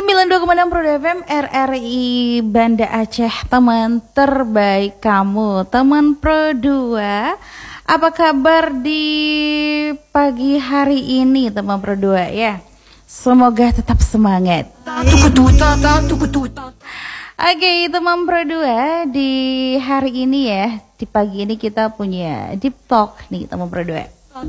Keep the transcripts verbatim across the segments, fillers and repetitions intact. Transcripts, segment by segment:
sembilan puluh dua koma enam Pro F M R R I Banda Aceh, teman terbaik kamu, teman Pro dua. Apa kabar di pagi hari ini teman Pro dua ya? Semoga tetap semangat. Oke teman Pro dua, di hari ini ya, di pagi ini kita punya Deep Talk nih teman Pro dua.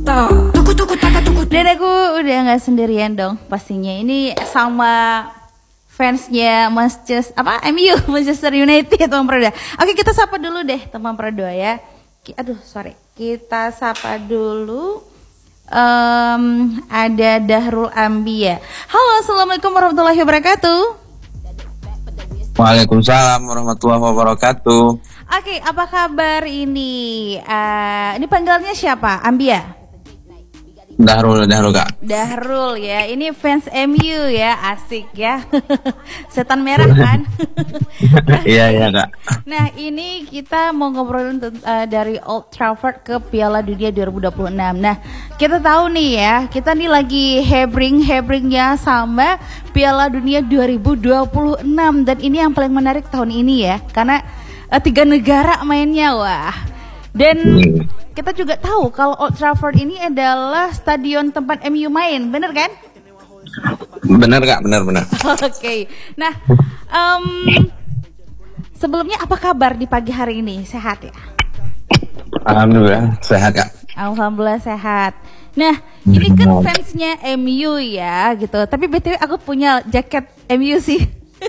Dan aku udah gak sendirian dong pastinya. Ini sama fansnya Manchester apa M U Manchester United teman Pro dua. Oke, kita sapa dulu deh teman Pro dua ya. Aduh sorry, kita sapa dulu. um, Ada Dahrul Ambia. Halo, assalamualaikum warahmatullahi wabarakatuh. Waalaikumsalam warahmatullahi wabarakatuh. Oke, apa kabar ini? Uh, ini panggilannya siapa? Ambia? Dahrul, Dahrul kak. Dahrul ya, ini fans M U ya, asik ya. Setan merah kan? Iya iya kak. Nah ini kita mau ngobrolin uh, dari Old Trafford ke Piala Dunia dua ribu dua puluh enam. Nah kita tahu nih ya, kita nih lagi hebring-hebringnya sama Piala Dunia dua ribu dua puluh enam. Dan ini yang paling menarik tahun ini ya, karena uh, tiga negara mainnya, wah. Dan kita juga tahu kalau Old Trafford ini adalah stadion tempat M U main, bener kan? Bener kak, bener bener. Oke, okay. Nah um, sebelumnya apa kabar di pagi hari ini? Sehat ya? Alhamdulillah sehat kak. Alhamdulillah sehat. Nah ini kan fansnya M U ya gitu. Tapi B T W aku punya jaket M U sih.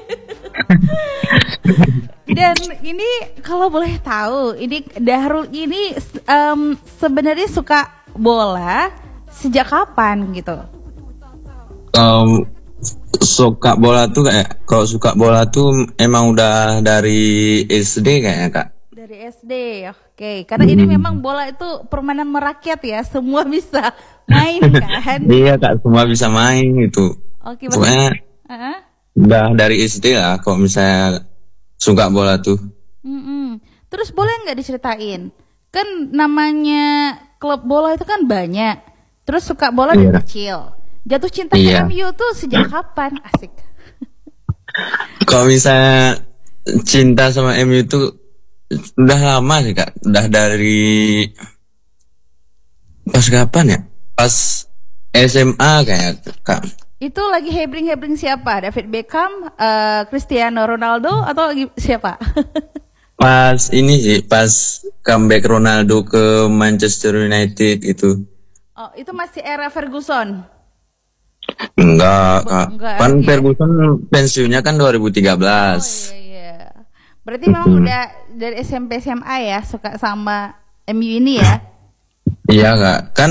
Dan ini kalau boleh tahu, ini Dahrul ini um, sebenarnya suka bola sejak kapan gitu? Um, suka bola tuh kayak, kalau suka bola tuh emang udah dari S D kayaknya kak. Dari S D, oke. Okay. Karena hmm. ini memang bola itu permainan merakyat ya, semua bisa main kan? Iya kak, semua bisa main gitu. Oke, okay, pokoknya uh-huh. udah dari S D lah kalau misalnya suka bola tuh. Mm-mm. Terus boleh nggak diceritain? Kan namanya klub bola itu kan banyak. Terus suka bola iya. dari kecil. Jatuh cinta iya. ke M U tuh sejak kapan? Asik. Kalau misalnya cinta sama M U tuh udah lama sih kak. Udah dari pas kapan ya? Pas S M A kayak kak. Itu lagi hebring-hebring siapa? David Beckham, uh, Cristiano Ronaldo atau siapa? Pas ini sih, pas comeback Ronaldo ke Manchester United itu. Oh, itu masih era Ferguson? Enggak, Kak. Enggak, kan ya. Ferguson pensiunnya kan dua ribu tiga belas. Oh iya, iya. Berarti memang mm-hmm. udah dari S M P S M A ya suka sama M U ini ya? Iya Kak, kan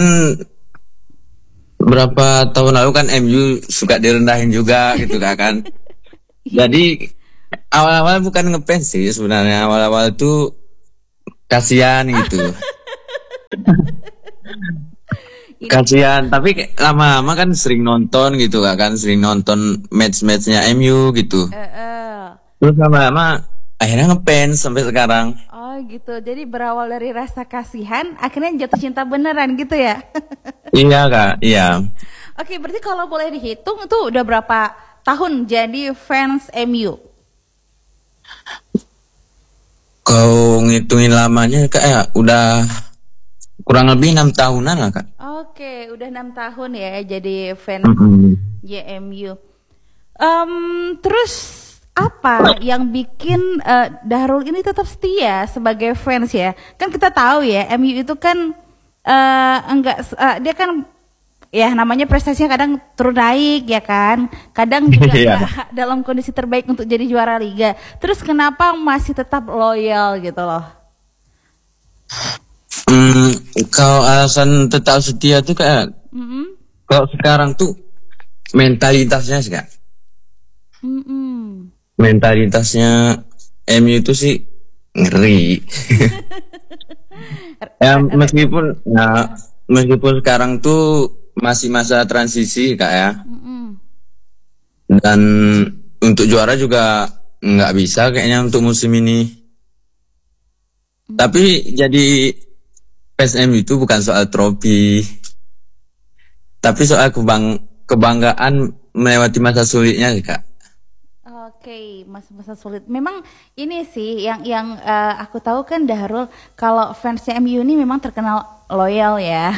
berapa tahun lalu kan M U suka direndahin juga gitu Kak kan. Jadi awal-awal bukan ngefans sih sebenarnya, awal-awal tuh kasihan gitu. Kasihan, tapi lama-lama kan sering nonton gitu Kak kan, sering nonton match-matchnya M U gitu. Uh, uh. Terus lama-lama akhirnya ngefans sampai sekarang. Oh gitu, jadi berawal dari rasa kasihan, akhirnya jatuh cinta beneran gitu ya? Iya Kak, iya. Oke, berarti kalau boleh dihitung itu udah berapa tahun jadi fans M U? Kau ngitungin lamanya Kak ya, udah kurang lebih enam tahunan lah Kak. Oke, udah enam tahun ya jadi fans mm-hmm. J M U. Um, terus apa yang bikin uh, Dahrul ini tetap setia sebagai fans ya? Kan kita tahu ya M U itu kan uh, enggak uh, dia kan ya namanya prestasinya kadang turun naik ya kan, kadang juga yeah. dalam kondisi terbaik untuk jadi juara liga. Terus kenapa masih tetap loyal gitu loh? Hmm, kalau alasan tetap setia tuh kayak mm-hmm. kalau sekarang tuh mentalitasnya sih Kak. Mm-hmm. Mentalitasnya M U itu sih ngeri. Ya meskipun ya meskipun sekarang tuh masih masa transisi Kak ya. Mm-hmm. Dan untuk juara juga nggak bisa kayaknya untuk musim ini. Mm-hmm. Tapi jadi fans M U itu bukan soal trofi, tapi soal kebang kebanggaan melewati masa sulitnya sih Kak. Oke, masa-masa sulit. Memang ini sih yang yang uh, aku tahu kan Dahrul, kalau fansnya M U ini memang terkenal loyal ya.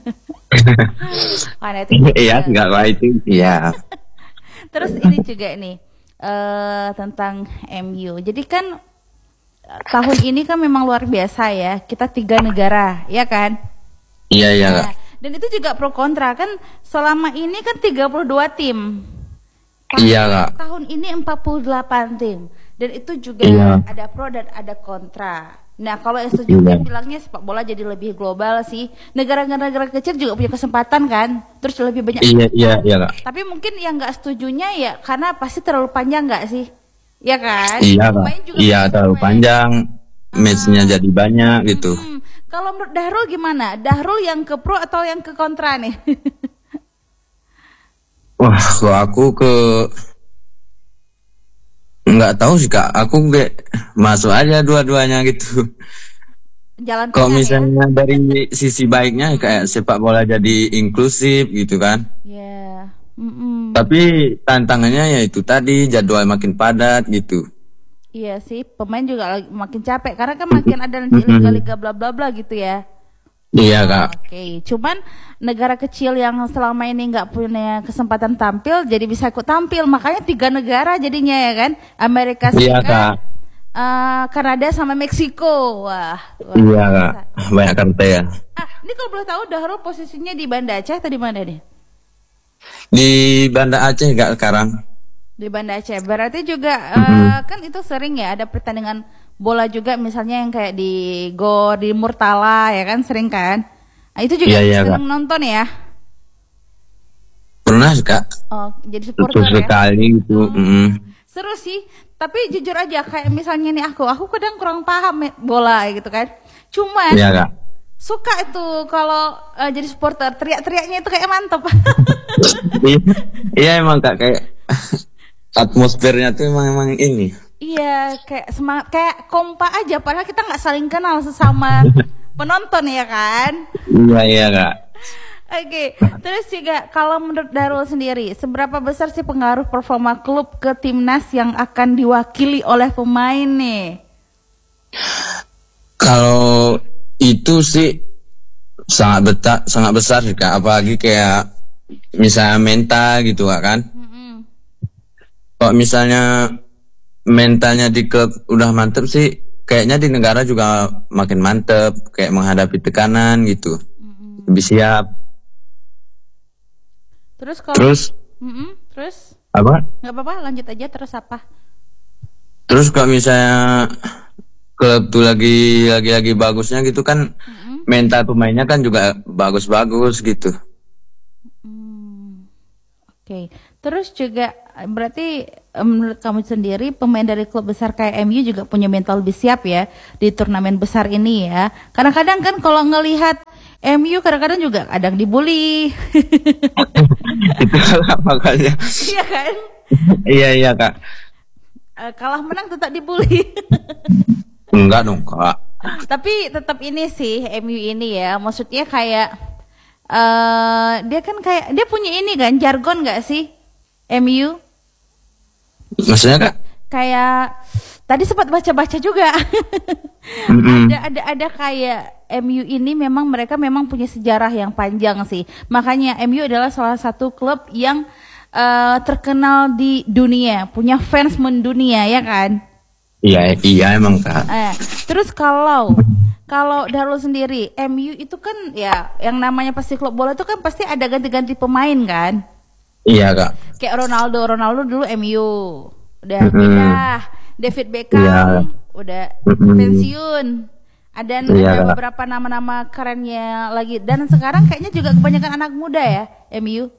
Iya, nggak lah itu. Iya. Terus ini juga nih uh, tentang M U. Jadi kan tahun ini kan memang luar biasa ya. Kita tiga negara, ya kan? Iya, iya. Nah, dan itu juga pro kontra kan. Selama ini kan tiga puluh dua tim. Tahun, iya kak. Tahun ini empat puluh delapan tim dan itu juga iya. ada pro dan ada kontra. Nah kalau yang setuju iya. bilangnya sepak bola jadi lebih global sih. Negara-negara kecil juga punya kesempatan kan, terus lebih banyak. Iya iya iya kak. Tapi mungkin yang nggak setujunya ya karena pasti terlalu panjang nggak sih, ya kan? Iya kak. Iya terlalu main. panjang, matchnya ah. jadi banyak gitu. Hmm. Kalau menurut Dahrul gimana? Dahrul yang ke pro atau yang ke kontra nih? Wah, kalau aku ke nggak tahu sih kak, aku kayak masuk aja dua-duanya gitu. Jalan kalau misalnya ya? Dari sisi baiknya kayak sepak bola jadi inklusif gitu kan. Iya. Yeah. Mm-mm. Tapi tantangannya ya itu tadi jadwal makin padat gitu. Iya sih, pemain juga makin capek karena kan makin ada nanti liga-liga bla bla bla gitu ya. Iya kak. Oke, okay. Cuman negara kecil yang selama ini nggak punya kesempatan tampil, jadi bisa ikut tampil. Makanya tiga negara jadinya ya kan, Amerika Serikat, iya, uh, Kanada sama Meksiko. Wah. Iya kak, banyak kante ya. Ah, ini kalau boleh tahu, Dahrul posisinya di Banda Aceh atau di mana nih? Di Banda Aceh kak sekarang. Di Banda Aceh, berarti juga mm-hmm. uh, kan itu sering ya ada pertandingan bola juga misalnya yang kayak di Gor, di Murtala ya kan sering kan. Nah, itu juga iya, iya, sering Kak. Nonton ya? Pernah Kak. Oh, jadi supporter ya? Sekali itu. Hmm. Mm. Seru sih, tapi jujur aja kayak misalnya nih aku, aku kadang kurang paham bola gitu kan. Cuman iya, Kak. Suka itu kalau uh, jadi supporter, teriak-teriaknya itu kayak mantep. Iya emang Kak, kayak atmosfernya tuh emang emang ini. Iya, kayak semangat, kayak kompak aja. Padahal kita nggak saling kenal sesama penonton ya kan? Iya iya kak. Oke, okay. Terus juga kalau menurut Dahrul sendiri, seberapa besar sih pengaruh performa klub ke timnas yang akan diwakili oleh pemain nih? Kalau itu sih sangat besar, sangat besar sih kak. Apalagi kayak misalnya mental gitu kak kan? Mm-hmm. Kalau misalnya mentalnya di klub udah mantep sih, kayaknya di negara juga makin mantep, kayak menghadapi tekanan gitu, mm-hmm. lebih siap. Terus kalau terus, mm-hmm. terus apa? Nggak apa-apa, lanjut aja. Terus apa? Terus kalau misalnya klub tuh lagi lagi lagi bagusnya gitu kan, mm-hmm. mental pemainnya kan juga bagus-bagus gitu. Mm. Oke. Okay. Terus juga berarti menurut kamu sendiri pemain dari klub besar kayak M U juga punya mental lebih siap ya di turnamen besar ini ya. Kadang-kadang kan kalau ngelihat M U kadang-kadang juga kadang dibully. Itu lah makanya. Iya kan? Iya iya kak. Uh, kalah menang tetap dibully. Enggak dong kak. Tapi tetap ini sih M U ini ya, maksudnya kayak uh, dia kan kayak dia punya ini kan jargon nggak sih? M U maksudnya kak? Kayak tadi sempat baca-baca juga. mm-hmm. Ada ada ada kayak M U ini memang mereka memang punya sejarah yang panjang sih. Makanya M U adalah salah satu klub yang uh, terkenal di dunia, punya fans mendunia ya kan? Iya iya emang kak. Eh, terus kalau kalau Dahrul sendiri M U itu kan ya yang namanya pasti klub bola itu kan pasti ada ganti-ganti pemain kan? Iya kak. Kayak Ronaldo, Ronaldo dulu M U, udah mm-hmm. pindah. David Beckham yeah. udah mm-hmm. pensiun. Ada, yeah, ada beberapa nama-nama kerennya lagi. Dan sekarang kayaknya juga kebanyakan anak muda ya M U.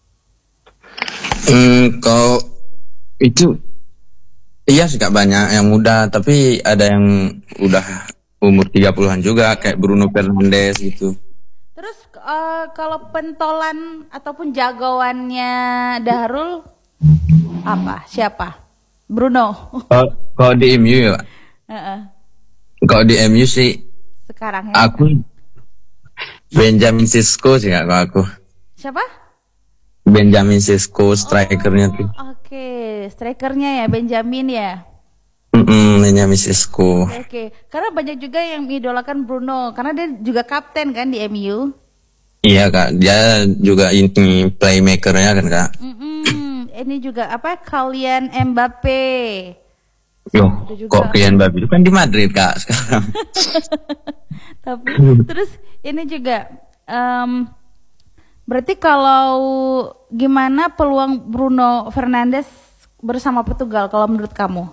Hmm, kalau itu iya sih kak, banyak yang muda, tapi ada yang udah umur tiga puluhan juga kayak Bruno Fernandes gitu. Terus uh, kalau pentolan ataupun jagoannya Dahrul apa? Siapa? Bruno. Kalau kalau di M U ya. Uh-uh. Kalau di M U sih. Sekarang ya. Aku Benjamin Sesko sih kalau aku. Siapa? Benjamin Sesko strikernya oh, tuh. Oke. Okay. strikernya ya Benjamin ya. Mm-mm, Benjamin Sesko. Oke, okay. Karena banyak juga yang mengidolakan Bruno, karena dia juga kapten kan di M U. Iya kak, dia juga ini playmakernya kan kak. Mm-mm. Ini juga apa? Kylian Mbappe. Yo, kok Kylian Mbappe itu kan di Madrid kak sekarang. Tapi terus ini juga, um, berarti kalau gimana peluang Bruno Fernandes bersama Portugal kalau menurut kamu?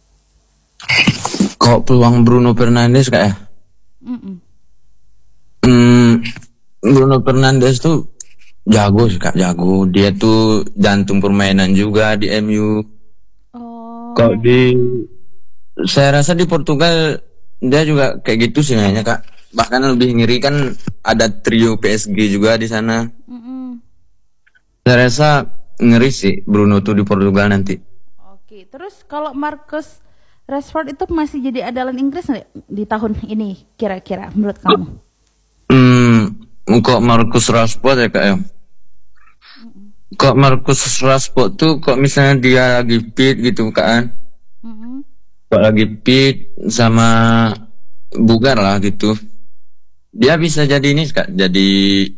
Kok peluang Bruno Fernandes kak ya? Mm-mm. Hmm, Bruno Fernandes tuh jago sih kak, jago. Dia tuh jantung permainan juga di M U. Oh. Kok di, saya rasa di Portugal dia juga kayak gitu sih kayaknya kak. Bahkan lebih ngeri kan ada trio P S G juga di sana. Mm-mm. Saya rasa ngeri sih Bruno tuh di Portugal nanti. Oke, terus kalau Marcus Rashford itu masih jadi andalan Inggris nggak di tahun ini kira-kira menurut kamu? Hmm, kok Marcus Rashford ya kak ya? Kok Marcus Rashford tuh kok misalnya dia lagi fit gitu kan? Mm-hmm. Kok lagi fit sama bugar lah gitu. Dia bisa jadi ini kak, jadi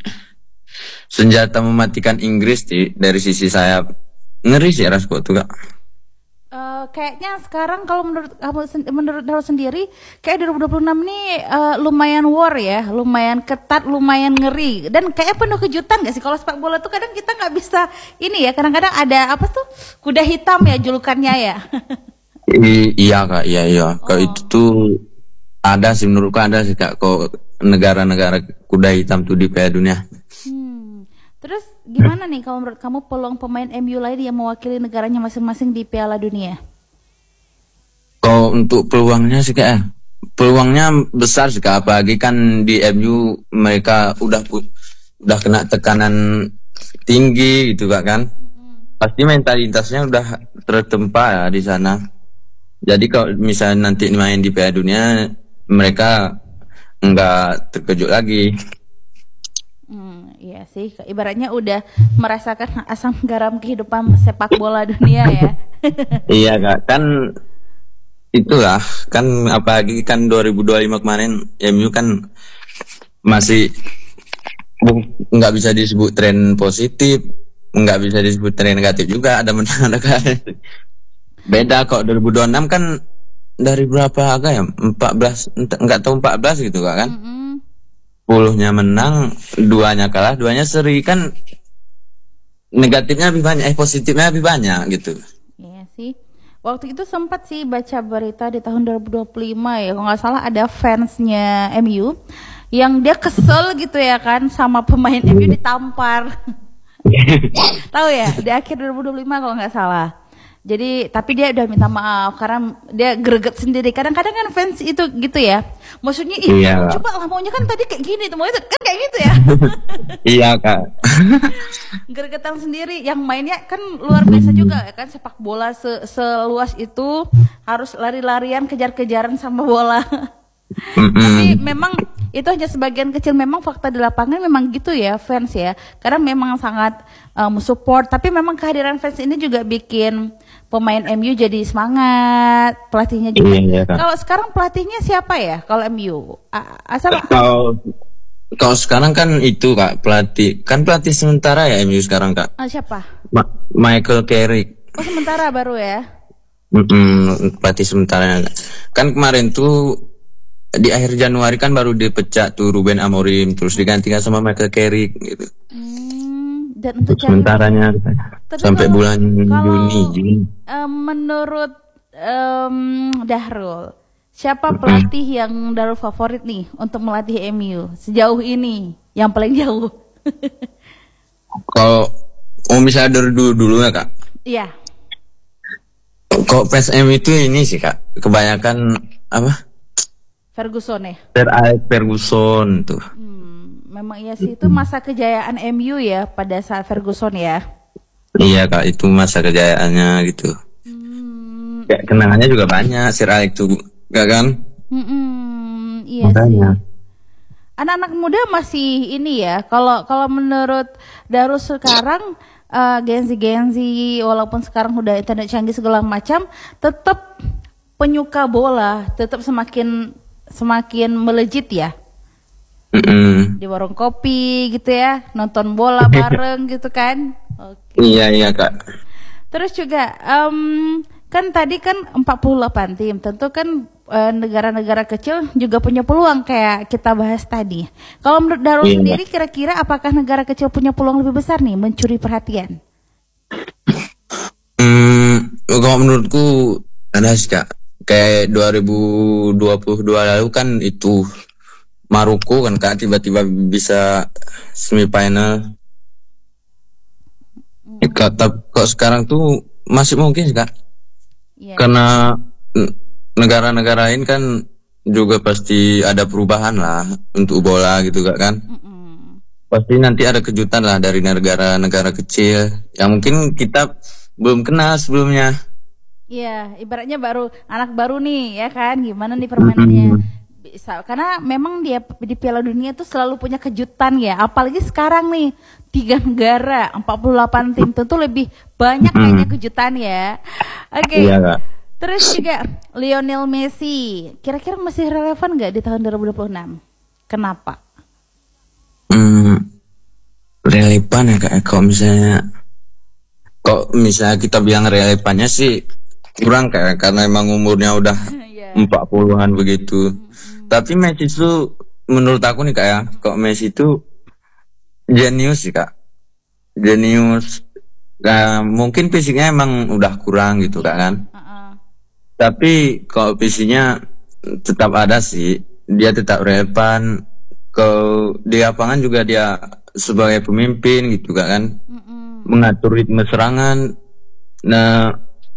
senjata mematikan Inggris di, dari sisi sayap. Ngeri sih Rashford tuh kak. Uh, kayaknya sekarang kalau menurut kamu menurut Daryl sendiri kayak dua ribu dua puluh enam nih uh, lumayan war ya, lumayan ketat, lumayan ngeri dan kayak penuh kejutan gak sih kalau sepak bola tuh kadang kita nggak bisa ini ya, kadang-kadang ada apa tuh kuda hitam ya julukannya ya. I, iya kak, iya iya. Oh. Kak itu tuh ada sih menurutku ada sih kak kok negara-negara kuda hitam tuh di Piala Dunia. Hmm. Terus gimana nih kalau menurut kamu peluang pemain M U lain yang mewakili negaranya masing-masing di Piala Dunia? Kalau untuk peluangnya sih kayak peluangnya besar sih kak, apalagi kan di M U mereka udah udah kena tekanan tinggi gitu kak kan. Mm-hmm. Pasti mentalitasnya udah tertempa ya di sana. Jadi kalau misalnya nanti main di Piala Dunia mereka nggak terkejut lagi. Hmm, iya sih, ibaratnya udah merasakan asam garam kehidupan sepak bola dunia ya. Iya kak, kan itulah kan apalagi kan dua ribu dua puluh lima kemarin M U kan masih nggak bisa disebut tren positif, nggak bisa disebut tren negatif juga, ada menang ada kalah. Beda kok dua ribu dua puluh enam kan dari berapa agak ya empat belas nggak tahu empat belas gitu kak kan. Mm-hmm. Puluhnya menang, duanya kalah, duanya seri kan negatifnya lebih banyak, eh positifnya lebih banyak gitu. Iya sih. Waktu itu sempat sih baca berita di tahun dua ribu dua puluh lima ya, kalau nggak salah ada fansnya M U yang dia kesel gitu ya kan sama pemain M U ditampar. Tahu ya di akhir dua ribu dua puluh lima kalau nggak salah. Jadi tapi dia udah minta maaf karena dia greget sendiri. Kadang-kadang kan fans itu gitu ya. Maksudnya ih iya, coba lah maunya kan tadi kayak gini tuh, maunya kan kayak gitu ya. Iya kak. Gregetan sendiri. Yang mainnya kan luar biasa juga ya kan, sepak bola se seluas itu harus lari-larian kejar-kejaran sama bola. Tapi memang itu hanya sebagian kecil, memang fakta di lapangan memang gitu ya fans ya. Karena memang sangat um, support. Tapi memang kehadiran fans ini juga bikin pemain M U jadi semangat, pelatihnya juga. Iya, kan. Kalau sekarang pelatihnya siapa ya? Kalau M U, asal kalau kalau sekarang kan itu kak pelatih, kan pelatih sementara ya M U sekarang kak. Uh, siapa? Ma Michael Carrick. Oh sementara baru ya? Mm-mm, pelatih sementara. Kan kemarin tuh di akhir Januari kan baru dipecat tuh Ruben Amorim, terus digantikan sama Michael Carrick gitu. Hmm, dan untuk sementaranya sampai kalau, bulan kalau, Juni. Juni. Um, menurut um, Dahrul, siapa pelatih hmm. yang Dahrul favorit nih untuk melatih M U sejauh ini, yang paling jauh? Kalau oh misalnya dari dulu dulu ya kak? Iya. Kok P S M itu ini sih kak, kebanyakan apa? Ferguson ya? Sir Alex Ferguson tuh. Hmm, memang iya sih, itu masa kejayaan M U ya pada saat Ferguson ya? Iya kak, itu masa kejayaannya gitu. Hmm. Kayak kenangannya juga banyak Sir Alex tuh, gak kan? Hmm, iya Makanya. sih. Anak-anak muda masih ini ya, kalau kalau menurut Darus sekarang uh, Genzi-Genzi walaupun sekarang udah internet canggih segala macam, tetap penyuka bola tetap semakin semakin melejit ya. Mm-mm. Di warung kopi gitu ya, nonton bola bareng gitu kan. Oke. Iya iya Kak. Terus juga um, kan tadi kan empat puluh delapan tim, tentu kan uh, negara-negara kecil juga punya peluang kayak kita bahas tadi. Kalau menurut Darul Iya. sendiri kira-kira apakah negara kecil punya peluang lebih besar nih mencuri perhatian? Hmm, kalau menurutku ada sih Kak. Kayak dua ribu dua puluh dua lalu kan itu Maroko kan Kak tiba-tiba bisa semifinal. Ya, Kak, tapi kok sekarang tuh masih mungkin sih, Kak. Iya. Karena n- negara-negara lain kan juga pasti ada perubahan lah untuk bola gitu Kak kan. Mm-mm. Pasti nanti ada kejutan lah dari negara-negara kecil yang mungkin kita belum kenal sebelumnya. Iya, ibaratnya baru anak baru nih ya kan, gimana nih permainannya? Bisa karena memang dia di Piala Dunia tuh selalu punya kejutan ya, apalagi sekarang nih tiga negara, empat puluh delapan tim tentu lebih banyak kayaknya kejutan ya. Oke. Iya Kak. Terus juga Lionel Messi, kira-kira masih relevan nggak di tahun dua ribu dua puluh enam? Kenapa? Hmm, relevan ya Kak. Kalau misalnya, kok misalnya kita bilang relevannya sih kurang Kak, karena emang umurnya udah Iya. empat puluhan begitu. Tapi Messi itu menurut aku nih Kak ya, kok Messi itu jenius sih Kak. Jenius. Nah, mungkin fisiknya emang udah kurang gitu Kak kan. Uh-uh. Tapi kalau fisiknya tetap ada sih. Dia tetap relevan. Kalau di lapangan juga dia sebagai pemimpin gitu Kak kan. Mm-mm. Mengatur ritme serangan. Nah,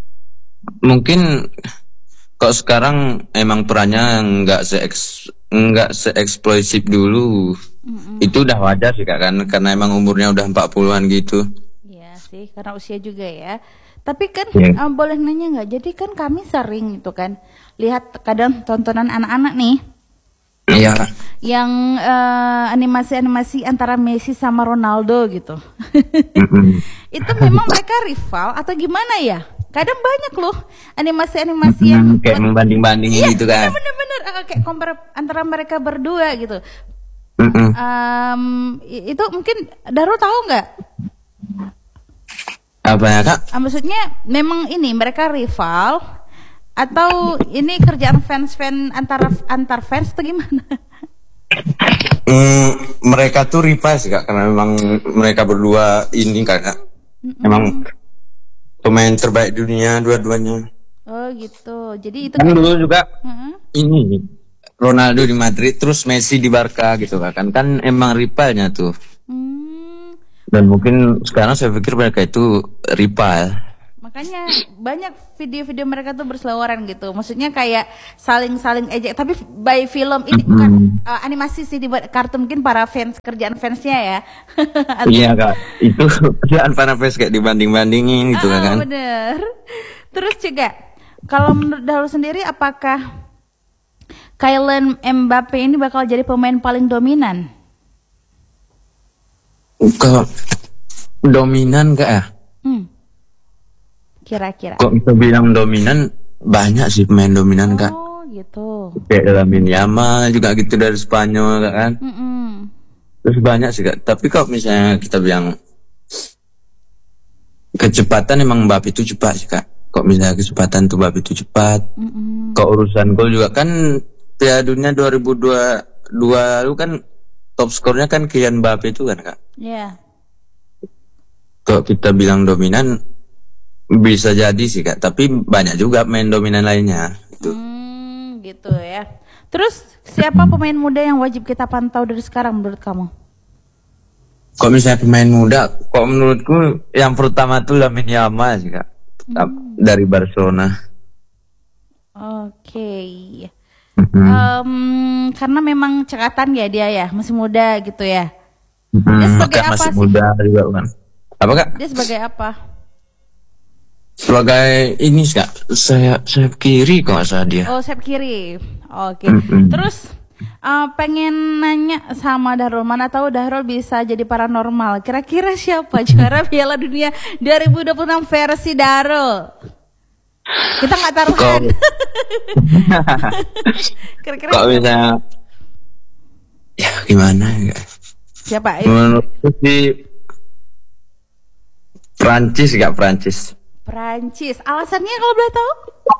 mungkin kok sekarang emang perannya nggak se nggak se-eksplosif dulu. Mm-mm. Itu udah wajar sih Kak kan, karena emang umurnya udah empat puluhan gitu. Iya sih, karena usia juga ya. Tapi kan Iya. eh, boleh nanya nggak? Jadi kan kami sering itu kan lihat kadang tontonan anak-anak nih Iya. yang eh, animasi-animasi antara Messi sama Ronaldo gitu. Mm-mm. Itu memang mereka rival atau gimana ya? Kadang banyak loh animasi-animasi yang Hmm, kayak membanding-bandingin iya, gitu kan. bener-bener eh, kayak compare antara mereka berdua gitu. Mm-mm. Em, i- itu mungkin Darul tahu nggak? Apa ya Kak? Ah, maksudnya memang ini mereka rival atau ini kerjaan fans-fans antara antar fans atau gimana? Hmm, mereka tuh rival sih Kak, karena memang mereka berdua ini Kak. Emang pemain terbaik dunia dua-duanya. Oh gitu. Jadi itu Kan dulu juga Heeh. ini Ronaldo di Madrid terus Messi di Barca gitu Kak. Kan kan emang rivalnya tuh. Hmm, Dan mungkin sekarang saya pikir mereka itu rival. makanya banyak video-video mereka tuh berseliweran gitu. Maksudnya kayak saling-saling ejek. Tapi by film ini bukan eh, animasi sih dibuat kartun mungkin para fans kerjaan fansnya ya. Atau- Iya Kak, itu kerjaan para fans kayak dibanding-bandingin gitu Ah, kan. bener. Terus juga kalau menurut Darul sendiri apakah Kylian Mbappe ini bakal jadi pemain paling dominan? Kalau dominan Kak ya? Hmm. Kira-kira. Kok bisa bilang dominan? Banyak sih pemain dominan Kak. Oh gitu. Kayak Lamine Yamal juga gitu dari Spanyol Kak kan. Mm-mm. Terus banyak sih Kak. Tapi kalau misalnya kita bilang kecepatan emang Mbappe itu cepat sih Kak. Kok misalnya kecepatan tuh Mbappe itu cepat. Mm-mm. Kok urusan gol juga kan Piala Dunia dua ribu dua puluh dua lalu kan top skornya kan Kylian Mbappe itu kan Kak. Ya. Kalau kita bilang dominan bisa jadi sih Kak, tapi banyak juga main dominan lainnya gitu. Hmm, gitu ya. Terus siapa pemain muda yang wajib kita pantau dari sekarang menurut kamu? Kok misalnya pemain muda, kok menurutku yang pertama tuh Lamine Yamal sih Kak. Dari Barcelona. Oke. Mhm. Em, karena memang cekatan ya dia ya, masih muda gitu ya. Mhm, Dia sebagai Kak apa masih sih? muda juga kan. Apa Kak? Dia sebagai apa? Sebagai ini sih Kak, saya saya kiri kok nggak salah dia. Oh, sayap kiri. Oke. Mm-mm. Terus Uh, pengen nanya sama Dahrul, mana tahu Dahrul bisa jadi paranormal. Kira-kira siapa juara Piala Dunia dua ribu dua puluh enam versi Dahrul? Kita nggak taruhan. Kira-kira Kok bisa? Ya gimana ya? Siapa? Ini? Menurutku sih Prancis gak Prancis. Prancis. Alasannya kalau boleh tahu?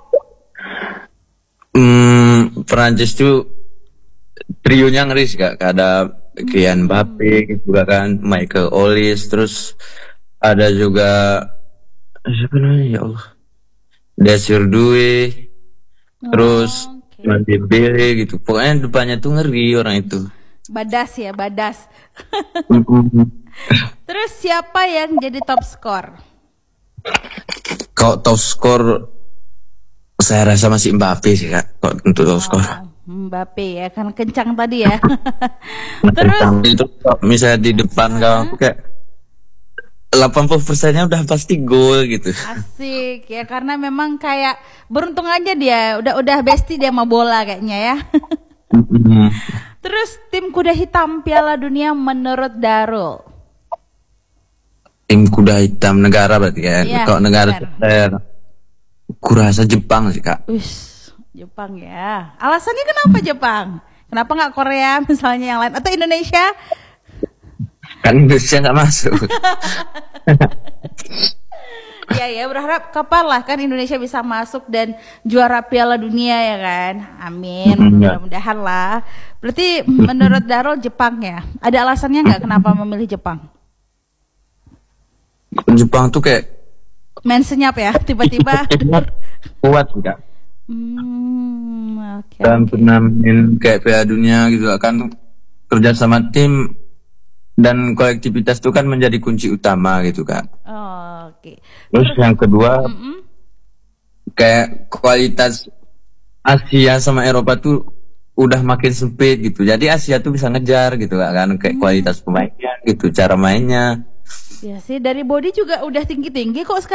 Hmm, Prancis tuh trionya ngeri sih kak. Ada Kylian Mbappe juga kan, Michael Olise, terus ada juga siapa namanya ya Allah, Desir Due, terus okay. Dembele gitu. Pokoknya depannya tuh ngeri orang itu. Badas ya, badas. Terus siapa yang jadi top skor? Kalau top skor saya rasa masih Mbappe sih kak. Kalau untuk top skor. Oh, Mbappe ya, kan kencang tadi ya. Terus itu misalnya di depan kamu kayak delapan puluh persennya udah pasti gol gitu. Asik ya, karena memang kayak beruntung aja dia, udah udah bestie dia sama bola kayaknya ya. Terus tim kuda hitam Piala Dunia menurut Dahrul? Tim kuda hitam negara berarti ya. Iya, Kalau negara saya kurasa Jepang sih kak. Ush, Jepang ya. Alasannya kenapa Jepang? Kenapa nggak Korea misalnya yang lain atau Indonesia? Kan Indonesia nggak masuk. Ya ya, berharap kapan lah kan Indonesia bisa masuk dan juara Piala Dunia ya kan. Amin. Mudah-mudahan lah. Berarti menurut Dahrul Jepang ya. Ada alasannya nggak kenapa memilih Jepang? Jepang tuh kayak main senyap ya, tiba-tiba. kuat juga. Hmm, oke. Okay, Dan okay. pernah main kayak Piala Dunia gitu kan, kerja sama tim dan kolektivitas itu kan menjadi kunci utama gitu kan. Oh, oke. Okay. Terus yang kedua, Mm-mm. kayak kualitas Asia sama Eropa tuh udah makin sempit gitu. Jadi Asia tuh bisa ngejar gitu kan, kayak kualitas pemainnya gitu, cara mainnya. Ya sih, dari body juga udah tinggi-tinggi kok sekarang.